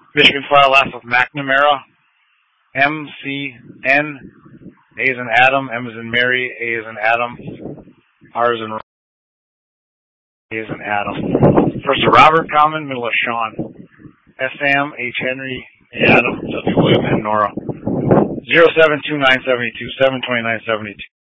Michigan file last with McNamara. MCN. A is in Adam. M is in Mary. A is in Adam. R is in A is in Adam. First of Robert Common, middle of Sean. S. Sam, H. Henry, A. Adam, W. William, and Nora. 072972 72972.